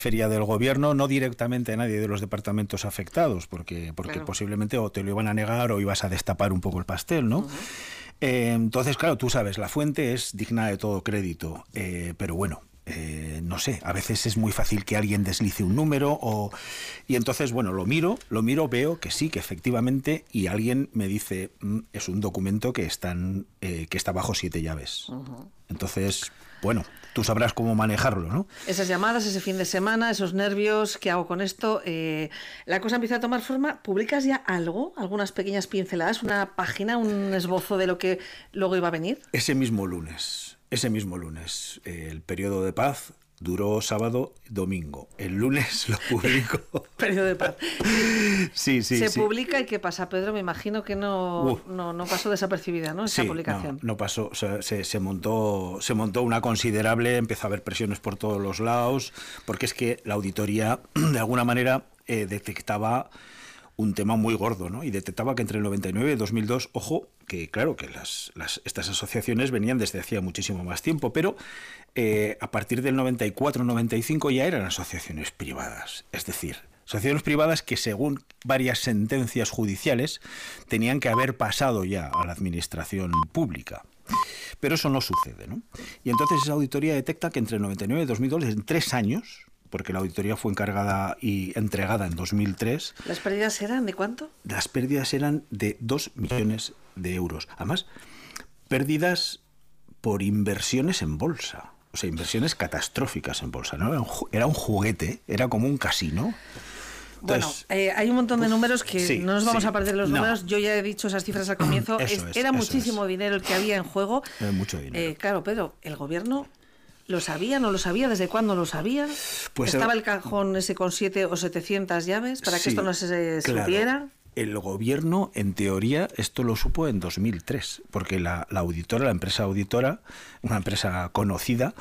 feria del gobierno, no directamente a nadie de los departamentos afectados, porque Claro. posiblemente o te lo iban a negar o ibas a destapar un poco el pastel, ¿no? Entonces, claro, tú sabes, la fuente es digna de todo crédito, pero bueno, no sé, a veces es muy fácil que alguien deslice un número y entonces, bueno, lo miro, veo que sí, que efectivamente, y alguien me dice, es un documento que está bajo 7 llaves. Entonces, bueno, tú sabrás cómo manejarlo, ¿no? Esas llamadas, ese fin de semana, esos nervios, ¿qué hago con esto? La cosa empieza a tomar forma. ¿Publicas ya algo? ¿Algunas pequeñas pinceladas? ¿Una página, un esbozo de lo que luego iba a venir? Ese mismo lunes, el periodo de paz duró sábado, domingo. El lunes lo publico. Periodo de paz. Sí. Se publica y ¿qué pasa, Pedro? Me imagino que no pasó desapercibida, ¿no? Esa publicación. No pasó. O sea, se montó una considerable, empezó a haber presiones por todos los lados, porque es que la auditoría, de alguna manera, detectaba un tema muy gordo, ¿no? Y detectaba que entre el 99 y el 2002, ojo, que claro, que estas asociaciones venían desde hacía muchísimo más tiempo, pero a partir del 94-95 ya eran asociaciones privadas. Es decir, asociaciones privadas que, según varias sentencias judiciales, tenían que haber pasado ya a la administración pública. Pero eso no sucede, ¿no? Y entonces esa auditoría detecta que entre el 99 y el 2002, en 3 años, porque la auditoría fue encargada y entregada en 2003. ¿Las pérdidas eran de cuánto? Las pérdidas eran de 2 millones de euros. Además, pérdidas por inversiones en bolsa. O sea, inversiones catastróficas en bolsa, ¿no? Era un juguete, era como un casino. Entonces, bueno, hay un montón de números que no nos vamos a perder los números. Yo ya he dicho esas cifras al comienzo. Era muchísimo dinero el que había en juego. Era mucho dinero. Claro, Pedro, el gobierno... ¿Lo sabía? ¿No lo sabía? ¿Desde cuándo lo sabía? Pues ¿Estaba el cajón ese con 7 o 700 llaves para que esto no se supiera? El gobierno, en teoría, esto lo supo en 2003, porque la auditora, la empresa auditora, una empresa conocida,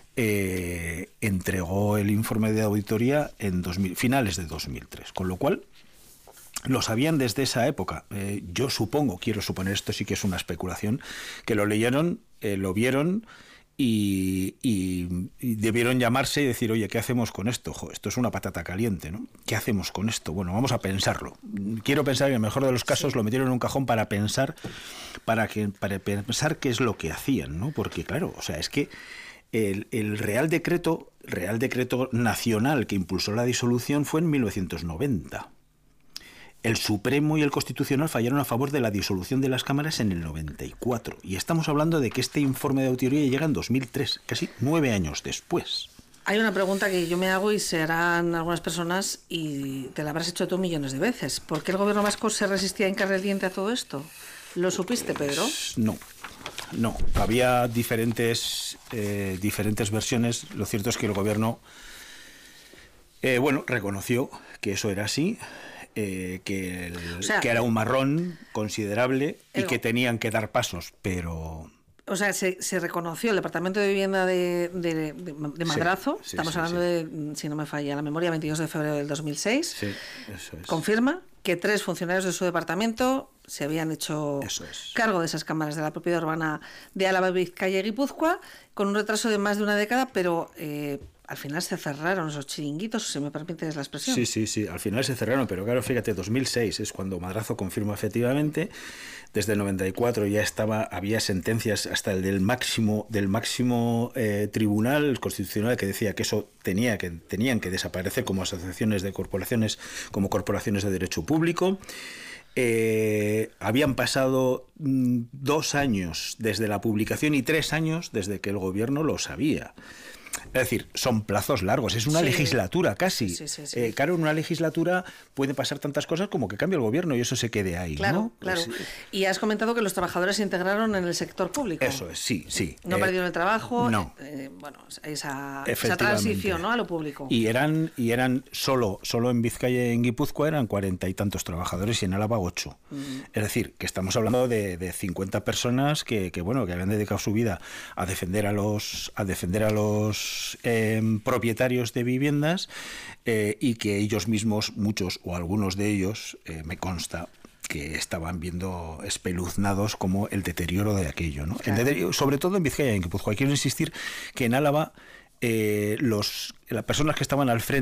entregó el informe de auditoría en finales de 2003, con lo cual lo sabían desde esa época. Yo quiero suponer, esto sí que es una especulación, que lo leyeron, lo vieron y debieron llamarse y decir, oye, ¿qué hacemos con esto? Esto es una patata caliente, ¿no? ¿Qué hacemos con esto? Bueno, vamos a pensarlo. Quiero pensar que en el mejor de los casos lo metieron en un cajón para pensar qué es lo que hacían, ¿no? Porque claro, o sea, es que el Real Decreto Nacional que impulsó la disolución fue en 1990. El Supremo y el Constitucional fallaron a favor de la disolución de las cámaras en el 94. Y estamos hablando de que este informe de auditoría llega en 2003, casi 9 años después. Hay una pregunta que yo me hago y se harán algunas personas y te la habrás hecho tú millones de veces. ¿Por qué el gobierno vasco se resistía a hincarle el diente a todo esto? ¿Lo supiste, Pedro? No. Había diferentes versiones. Lo cierto es que el gobierno reconoció que eso era así. Que era un marrón considerable y que tenían que dar pasos, pero... O sea, se reconoció el Departamento de Vivienda de Madrazo, estamos hablando de, si no me falla la memoria, 22 de febrero del 2006, eso es. Confirma que 3 funcionarios de su departamento se habían hecho cargo de esas cámaras de la propiedad urbana de Álava, Vizcaya y Guipúzcoa, con un retraso de más de una década, pero... al final se cerraron esos chiringuitos, si me permites la expresión. Sí, al final se cerraron, pero claro, fíjate, 2006 es cuando Madrazo confirma efectivamente. Desde el 94 ya había sentencias hasta el del máximo tribunal constitucional que decía que eso tenían que desaparecer como asociaciones de corporaciones, como corporaciones de derecho público. Habían pasado 2 años desde la publicación y 3 años desde que el gobierno lo sabía. Es decir, son plazos largos, es una legislatura casi. Sí. Claro, en una legislatura puede pasar tantas cosas como que cambie el gobierno y eso se quede ahí. Claro, ¿no? claro. Y has comentado que los trabajadores se integraron en el sector público. Eso es, sí. No perdieron el trabajo. No. Esa transición, ¿no?, a lo público. Y eran solo en Vizcaya y en Guipúzcoa eran 40 y tantos trabajadores y en Álava 8. Es decir, que estamos hablando de 50 personas que habían dedicado su vida a defender a los propietarios de viviendas y que ellos mismos, muchos o algunos de ellos, me consta, que estaban viendo espeluznados como el deterioro de aquello, ¿no? Claro. Sobre todo en Vizcaya y en Guipúzcoa. Quiero insistir que en Álava las personas que estaban al frente